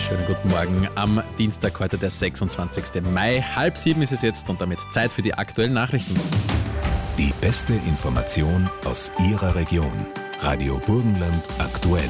Schönen guten Morgen am Dienstag, heute der 26. Mai. 6:30 ist es jetzt und damit Zeit für die aktuellen Nachrichten. Die beste Information aus Ihrer Region. Radio Burgenland aktuell.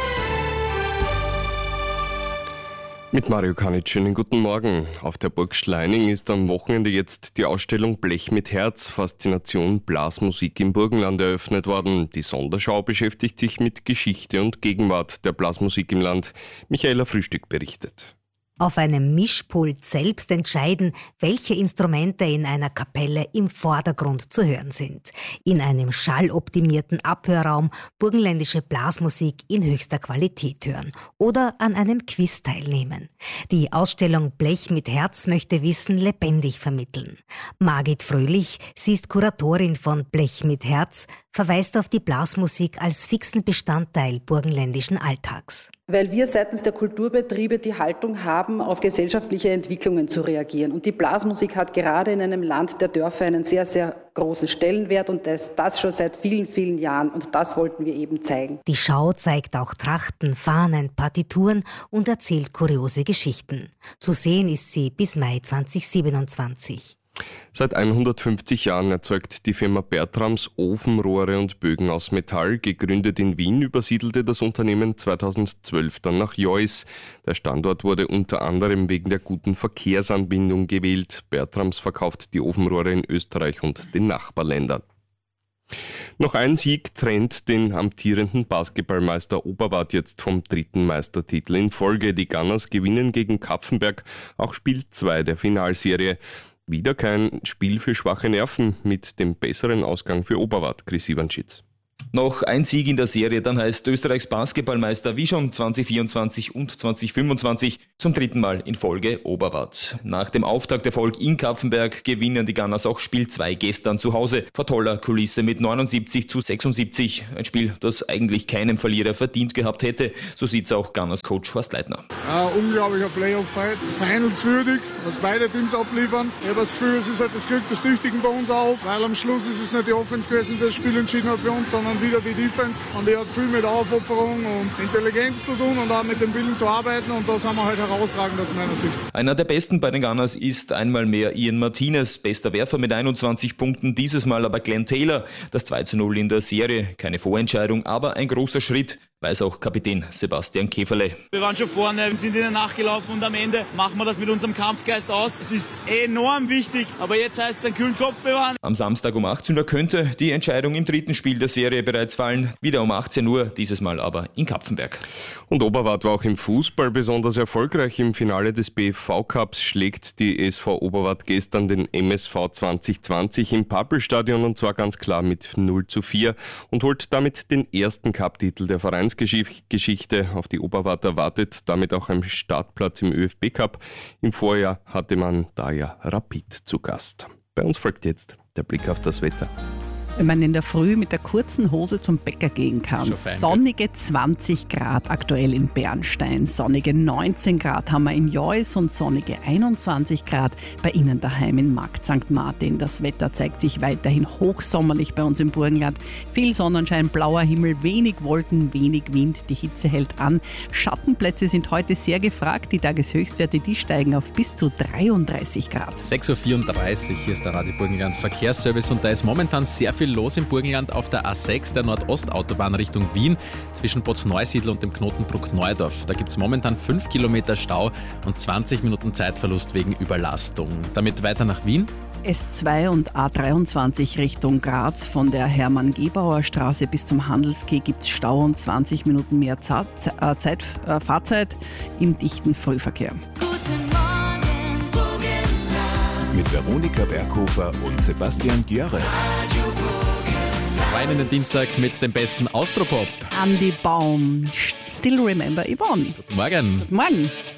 Mit Mario Kanic, schönen guten Morgen. Auf der Burg Schleining ist am Wochenende jetzt die Ausstellung Blech mit Herz, Faszination Blasmusik im Burgenland eröffnet worden. Die Sonderschau beschäftigt sich mit Geschichte und Gegenwart der Blasmusik im Land. Michaela Frühstück berichtet. Auf einem Mischpult selbst entscheiden, welche Instrumente in einer Kapelle im Vordergrund zu hören sind. In einem schalloptimierten Abhörraum burgenländische Blasmusik in höchster Qualität hören oder an einem Quiz teilnehmen. Die Ausstellung Blech mit Herz möchte Wissen lebendig vermitteln. Margit Fröhlich, sie ist Kuratorin von Blech mit Herz, verweist auf die Blasmusik als fixen Bestandteil burgenländischen Alltags. Weil wir seitens der Kulturbetriebe die Haltung haben, auf gesellschaftliche Entwicklungen zu reagieren. Und die Blasmusik hat gerade in einem Land der Dörfer einen sehr, sehr großen Stellenwert und das schon seit vielen, vielen Jahren. Und das wollten wir eben zeigen. Die Schau zeigt auch Trachten, Fahnen, Partituren und erzählt kuriose Geschichten. Zu sehen ist sie bis Mai 2027. Seit 150 Jahren erzeugt die Firma Bertrams Ofenrohre und Bögen aus Metall. Gegründet in Wien, übersiedelte das Unternehmen 2012 dann nach Jois. Der Standort wurde unter anderem wegen der guten Verkehrsanbindung gewählt. Bertrams verkauft die Ofenrohre in Österreich und den Nachbarländern. Noch ein Sieg trennt den amtierenden Basketballmeister Oberwart jetzt vom 3. Meistertitel in Folge. Die Gunners gewinnen gegen Kapfenberg auch Spiel 2 der Finalserie. Wieder kein Spiel für schwache Nerven mit dem besseren Ausgang für Oberwart, Chris Iwanschitz. Noch ein Sieg in der Serie, dann heißt Österreichs Basketballmeister wie schon 2024 und 2025 zum 3. Mal in Folge Oberwart. Nach dem Auftakterfolg in Kapfenberg gewinnen die Gunners auch Spiel 2 gestern zu Hause vor toller Kulisse mit 79-76. Ein Spiel, das eigentlich keinem Verlierer verdient gehabt hätte. So sieht's auch Gunners-Coach Horst Leitner. Unglaublicher Playoff-Fight, finalswürdig, was beide Teams abliefern. Ich habe das Gefühl, es ist halt das Glück des Tüchtigen bei uns auf, weil am Schluss ist es nicht die Offense gewesen, die das Spiel entschieden hat für uns, sondern wieder die Defense. Und die hat viel mit Aufopferung und Intelligenz zu tun und auch mit dem Willen zu arbeiten. Und da sind wir halt herausragend aus meiner Sicht. Einer der besten bei den Gunners ist einmal mehr Ian Martinez, bester Werfer mit 21 Punkten. Dieses Mal aber Glenn Taylor, das 2:0 in der Serie. Keine Vorentscheidung, aber ein großer Schritt, weiß auch Kapitän Sebastian Käferle. Wir waren schon vorne, sind ihnen nachgelaufen und am Ende machen wir das mit unserem Kampfgeist aus. Es ist enorm wichtig, aber jetzt heißt es einen kühlen Kopf bewahren. Am Samstag um 18 Uhr könnte die Entscheidung im 3. Spiel der Serie bereits fallen. Wieder um 18 Uhr, dieses Mal aber in Kapfenberg. Und Oberwart war auch im Fußball besonders erfolgreich. Im Finale des BFV-Cups schlägt die SV Oberwart gestern den MSV 2020 im Pappelstadion und zwar ganz klar mit 0:4 und holt damit den ersten Cup-Titel der Vereinsgeschichte. Auf die Oberwarter wartet damit auch ein Startplatz im ÖFB-Cup. Im Vorjahr hatte man da ja Rapid zu Gast. Bei uns folgt jetzt der Blick auf das Wetter. Wenn man in der Früh mit der kurzen Hose zum Bäcker gehen kann. Sonnige 20 Grad aktuell in Bernstein, sonnige 19 Grad haben wir in Jois und sonnige 21 Grad bei Ihnen daheim in Markt St. Martin. Das Wetter zeigt sich weiterhin hochsommerlich bei uns im Burgenland. Viel Sonnenschein, blauer Himmel, wenig Wolken, wenig Wind, die Hitze hält an. Schattenplätze sind heute sehr gefragt. Die Tageshöchstwerte, die steigen auf bis zu 33 Grad. 6:34 Uhr, hier ist der Radio Burgenland Verkehrsservice und da ist momentan sehr viel los im Burgenland auf der A6, der Nordostautobahn Richtung Wien, zwischen Botsneusiedl und dem Knotenbruck Neudorf. Da gibt es momentan 5 Kilometer Stau und 20 Minuten Zeitverlust wegen Überlastung. Damit weiter nach Wien. S2 und A23 Richtung Graz von der Hermann-Gebauer-Straße bis zum Handelskeh gibt es Stau und 20 Minuten mehr Fahrzeit im dichten Frühverkehr. Guten Morgen, Burgenland. Mit Veronika Berghofer und Sebastian Gjöre. Rein in den Dienstag mit dem besten Austropop. Andy Baum, Still Remember Yvonne. Guten Morgen. Guten Morgen.